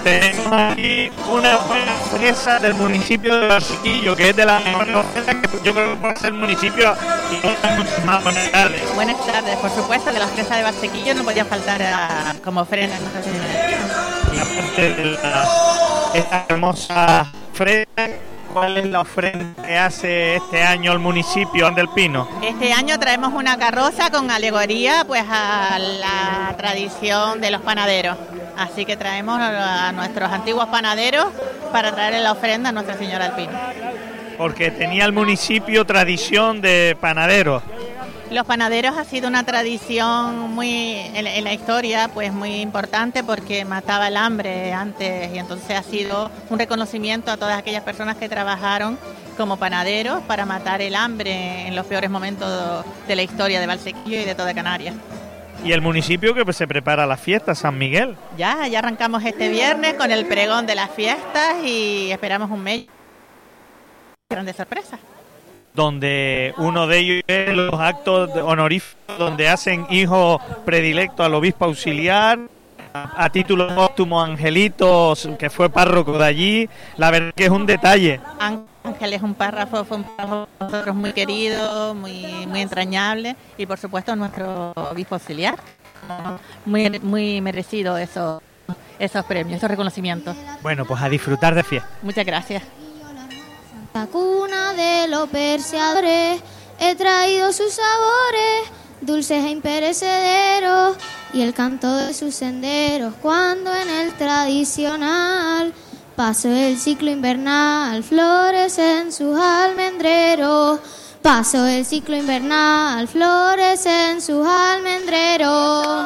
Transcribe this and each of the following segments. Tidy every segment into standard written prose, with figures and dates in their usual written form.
tenemos aquí una buena fresa del municipio de Valsequillo, que es de las mejores ofrendas que yo creo que puede ser el municipio. Y más buenas tardes. Buenas tardes, por supuesto, de las fresas de Valsequillo no podía faltar como ofrenda. Y aparte de esta hermosa fresa, ¿cuál es la ofrenda que hace este año el municipio del Pino? Este año traemos una carroza con alegoría pues a la tradición de los panaderos. Así que traemos a nuestros antiguos panaderos para traer la ofrenda a Nuestra Señora del Pino. Porque tenía el municipio tradición de panaderos. Los panaderos ha sido una tradición muy en la historia pues muy importante porque mataba el hambre antes y entonces ha sido un reconocimiento a todas aquellas personas que trabajaron como panaderos para matar el hambre en los peores momentos de la historia de Valsequillo y de toda Canarias. Y el municipio que se prepara la fiesta, San Miguel. Ya arrancamos este viernes con el pregón de las fiestas y esperamos un mes grande sorpresa. Donde uno de ellos es los actos honoríficos donde hacen hijo predilecto al obispo auxiliar, a título póstumo Angelito, que fue párroco de allí. La verdad que es un detalle. Ángel es un párrafo nosotros muy querido, muy entrañable y por supuesto nuestro obispo auxiliar. Muy merecido esos premios, esos reconocimientos. Bueno, pues a disfrutar de fiesta. Muchas gracias. La cuna de los perseadores, he traído sus sabores, dulces e imperecederos, y el canto de sus senderos, cuando en el tradicional paso el ciclo invernal, florecen sus almendreros. Paso el ciclo invernal, florecen sus almendreros.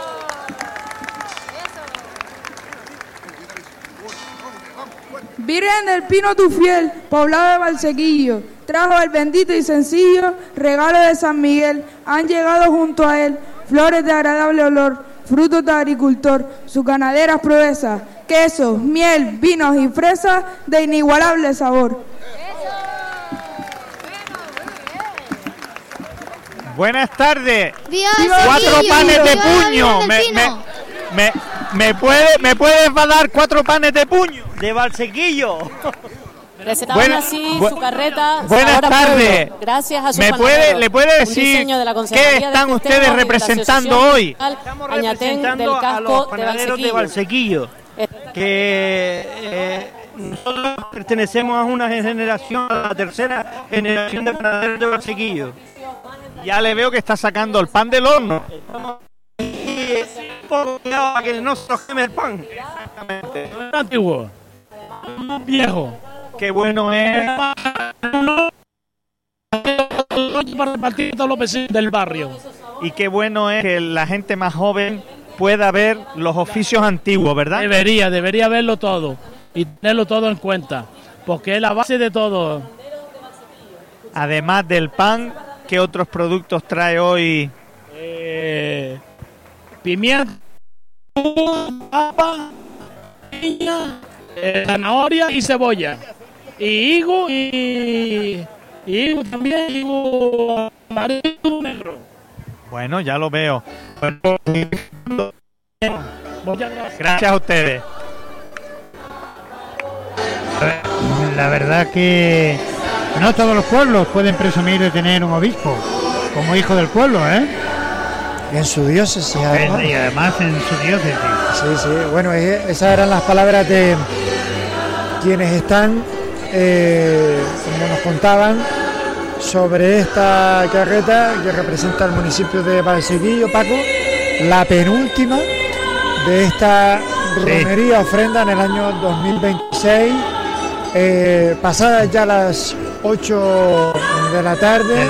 Virgen del Pino tu fiel, poblado de Valsequillo, trajo el bendito y sencillo regalo de San Miguel. Han llegado junto a él flores de agradable olor, frutos de agricultor, sus ganaderas proezas, quesos, miel, vinos y fresas de inigualable sabor. Buenas tardes. ¡Viva 4 Valsequillo! panes de ¡Viva puño. Virgen del Pino! ¿Me puedes dar 4 panes de puño? De Valsequillo. Presentaban así su carreta. Buenas Ahora tardes. Pueblo. Gracias a sus ¿Le puede decir qué están ustedes representando hoy? Estamos representando a los panaderos de Valsequillo, que nosotros pertenecemos a una generación, a la tercera generación de panaderos de Valsequillo. Ya le veo que está sacando el pan del horno. Y un poco cuidado para que no se nos queme el pan. Exactamente. No es antiguo, es viejo. Qué bueno es. Para repartir a todos los vecinos del barrio. Y qué bueno es que la gente más joven pueda ver los oficios antiguos, ¿verdad? Debería verlo todo y tenerlo todo en cuenta, porque es la base de todo. Además del pan, ¿qué otros productos trae hoy? Pimienta, papa, piña, zanahoria y cebolla. Y higo también, higo amarillo negro. Bueno, ya lo veo. Muchas gracias. Gracias a ustedes. La verdad que no todos los pueblos pueden presumir de tener un obispo como hijo del pueblo, ¿eh? En su diócesis, además. Y además en su diócesis. Sí. Bueno, esas eran las palabras de quienes están, como nos contaban, sobre esta carreta que representa el municipio de Valsequillo, Paco, la penúltima de esta romería ofrenda en el año 2026, pasadas ya las 8 de la tarde.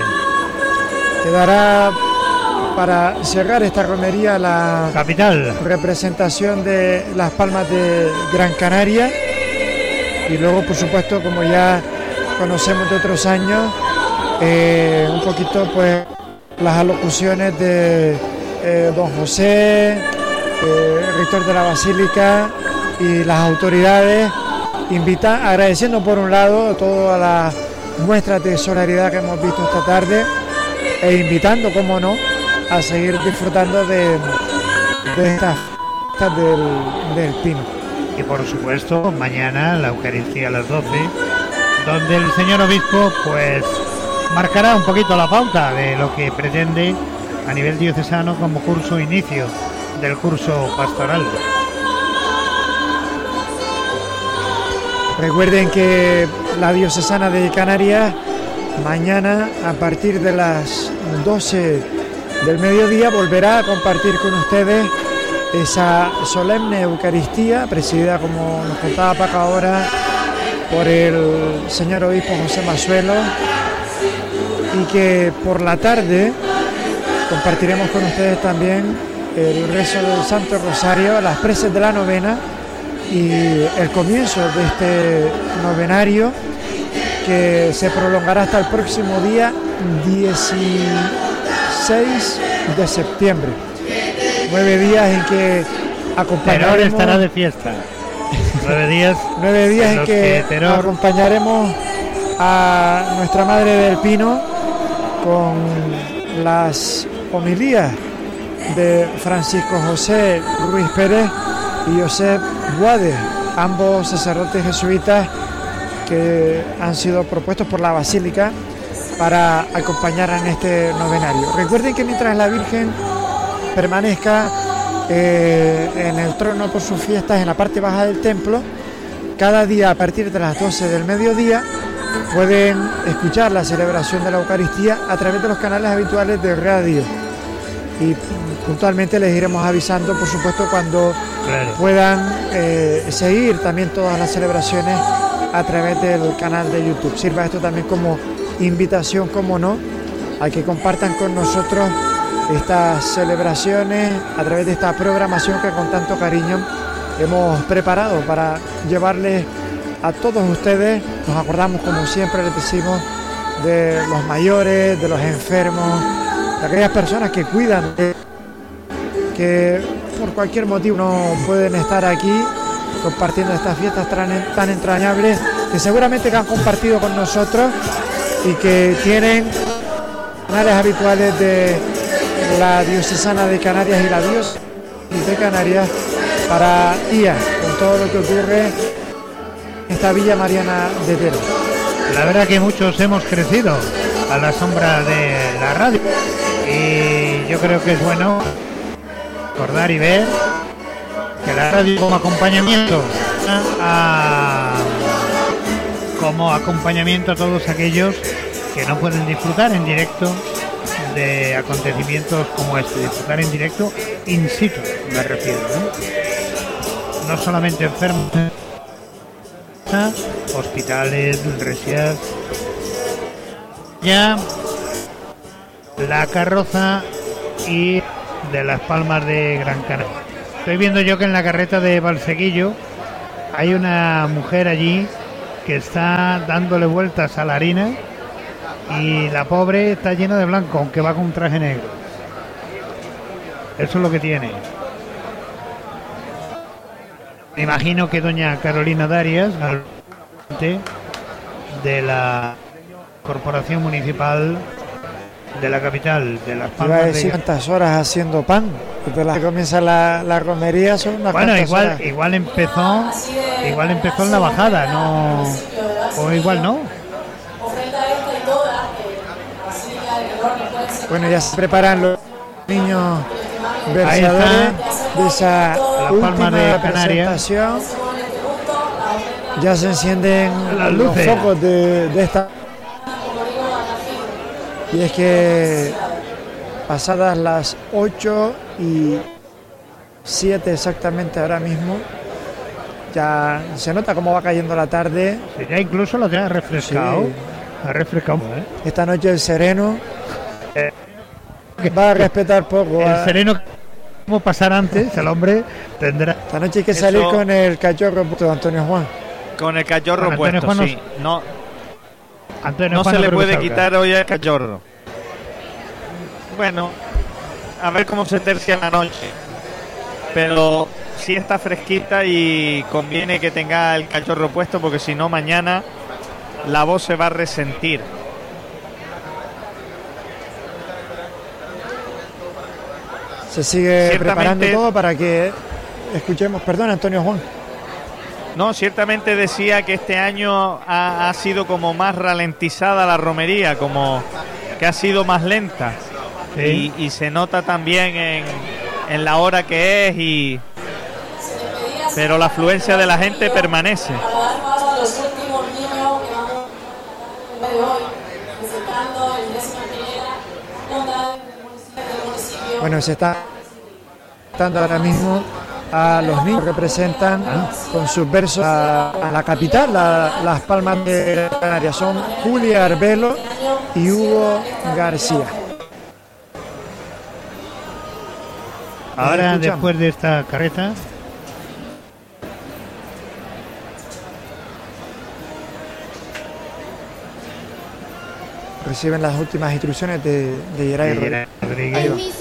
Quedará para cerrar esta romería la capital representación de Las Palmas de Gran Canaria y luego, por supuesto, como ya conocemos de otros años, un poquito pues las alocuciones de don José, rector de la Basílica, y las autoridades, agradeciendo por un lado todas las muestras de solidaridad que hemos visto esta tarde e invitando, como no, a seguir disfrutando de estas fiestas del Pino. y por supuesto mañana la Eucaristía a las 12, donde el señor obispo pues marcará un poquito la pauta de lo que pretende a nivel diocesano como inicio del curso pastoral. Recuerden que la diocesana de Canarias mañana a partir de las 12 del mediodía volverá a compartir con ustedes esa solemne Eucaristía presidida, como nos contaba Paco ahora, por el señor obispo José Masuelo, y que por la tarde compartiremos con ustedes también el rezo del Santo Rosario, las preces de la novena y el comienzo de este novenario que se prolongará hasta el próximo día 16 de septiembre. 9 días en que acompañaremos. Teror estará de fiesta. 9 días. 9 días en que acompañaremos a nuestra Madre del Pino con las homilías de Francisco José Ruiz Pérez y Josep Boade, ambos sacerdotes jesuitas que han sido propuestos por la Basílica para acompañar en este novenario. Recuerden que mientras la Virgen permanezca en el trono por sus fiestas en la parte baja del templo, cada día a partir de las 12 del mediodía pueden escuchar la celebración de la Eucaristía a través de los canales habituales de radio, y puntualmente les iremos avisando, por supuesto, cuando puedan seguir también todas las celebraciones a través del canal de YouTube. Sirva esto también como invitación, como no, a que compartan con nosotros estas celebraciones a través de esta programación que con tanto cariño hemos preparado para llevarles a todos ustedes. Nos acordamos, como siempre les decimos, de los mayores, de los enfermos, de aquellas personas que cuidan, que por cualquier motivo no pueden estar aquí compartiendo estas fiestas tan entrañables, que seguramente que han compartido con nosotros y que tienen canales habituales de la diocesana de Canarias y la diócesis de Canarias para guiar con todo lo que ocurre en esta Villa Mariana de Tero. La verdad que muchos hemos crecido a la sombra de la radio, y yo creo que es bueno recordar y ver que la radio como acompañamiento a todos aquellos que no pueden disfrutar en directo de acontecimientos como este, disfrutar en directo in situ, me refiero, no solamente enfermos, hospitales, residencias. Ya la carroza y de Las Palmas de Gran Canaria. Estoy viendo yo que en la carreta de Valsequillo hay una mujer allí que está dándole vueltas a la harina, y la pobre está llena de blanco, aunque va con un traje negro. Eso es lo que tiene. Me imagino que doña Carolina Darias, de la Corporación Municipal de la capital de Las Palmas. Iba a decir cuántas horas haciendo pan, desde las que comienza la romería son unas cuantas horas. igual empezó en la bajada, no, o igual no. Bueno, ya se preparan los niños versadores de esa última presentación. Ya se encienden los focos de esta. Y es que pasadas las 8:07 exactamente ahora mismo, ya se nota cómo va cayendo la tarde. Sí, ya incluso lo tiene refrescado. Sí. Ha refrescado. Esta noche el sereno va a respetar poco. El sereno, como pasar antes, el hombre tendrá. Esta noche hay que salir con el cachorro puesto, Antonio Juan. Con el cachorro puesto, Juan sí. No se le puede quitar hoy el cachorro. Bueno, a ver cómo se tercia la noche. Pero sí está fresquita y conviene que tenga el cachorro puesto, porque si no mañana la voz se va a resentir. Se sigue preparando todo para que escuchemos. Perdón, Antonio Juan. No, ciertamente decía que este año ha sido como más ralentizada la romería, como que ha sido más lenta. Sí. Y se nota también en la hora que es, pero la afluencia de la gente permanece. Bueno, se está dando ahora mismo a los niños que representan con sus versos a la capital, Las Palmas de Gran Canaria. Son Julia Arbelo y Hugo García. Ahora, después de esta carreta, reciben las últimas instrucciones de Geray Rodríguez. Rodríguez.